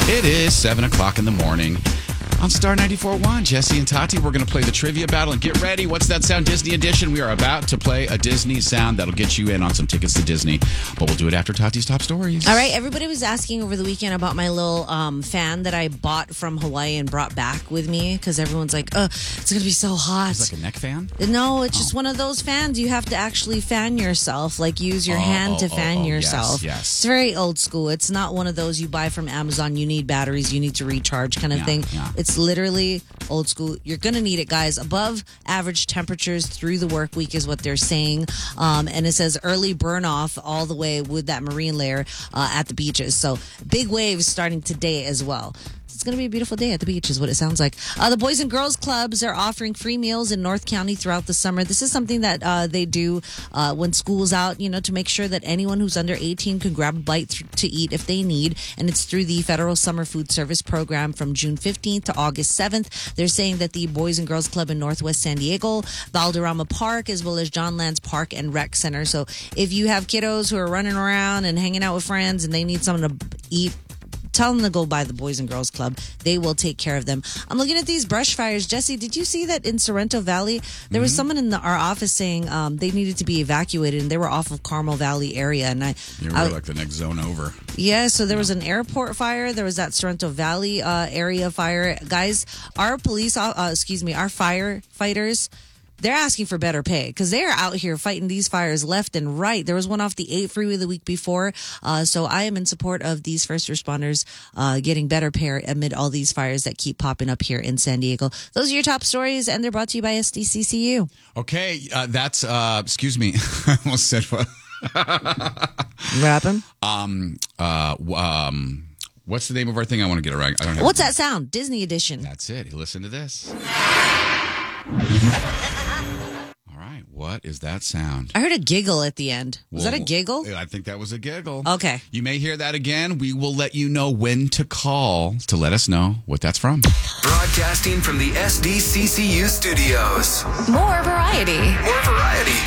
It is 7 o'clock in the morning on Star 94.1. Jesse and Tati, we're going to play the trivia battle. And get ready. What's that sound? Disney edition. We are about to play a Disney sound that'll get you in on some tickets to Disney. But we'll do it after Tati's top stories. All right. Everybody was asking over the weekend about my little fan that I bought from Hawaii and brought back with me because everyone's like, it's going to be so hot. It's like a neck fan? No, it's just one of those fans. You have to actually fan yourself, like use your hand to fan yourself. Yes. It's very old school. It's not one of those you buy from Amazon. You need batteries. You need to recharge kind of thing. Yeah. It's literally old school. You're going to need it, guys. Above average temperatures through the work week is what they're saying. And it says early burn off all the way with that marine layer at the beaches. So big waves starting today as well. It's going to be a beautiful day at the beach is what it sounds like. The Boys and Girls Clubs are offering free meals in North County throughout the summer. This is something that they do when school's out, to make sure that anyone who's under 18 can grab a bite to eat if they need. And it's through the Federal Summer Food Service Program from June 15th to August 7th. They're saying that the Boys and Girls Club in Northwest San Diego, Valderrama Park, as well as John Lands Park and Rec Center. So if you have kiddos who are running around and hanging out with friends and they need something to eat, tell them to go by the Boys and Girls Club. They will take care of them. I'm looking at these brush fires. Jesse, did you see that in Sorrento Valley? There was someone in our office saying they needed to be evacuated, and they were off of Carmel Valley area. And You were like the next zone over. Yeah, so there was an airport fire. There was that Sorrento Valley area fire. Guys, our our firefighters, they're asking for better pay because they're out here fighting these fires left and right. There was one off the 8 freeway the week before. So I am in support of these first responders getting better pay amid all these fires that keep popping up here in San Diego. Those are your top stories, and they're brought to you by SDCCU. Okay, that's, excuse me. I almost said what? What happened? What's the name of our thing? I want to get it right. I don't have What's that sound? Disney edition. That's it. Listen to this. All right. What is that sound? I heard a giggle at the end. Was that a giggle? I think that was a giggle. Okay. You may hear that again. We will let you know when to call to let us know what that's from. Broadcasting from the SDCCU studios. More variety. More variety.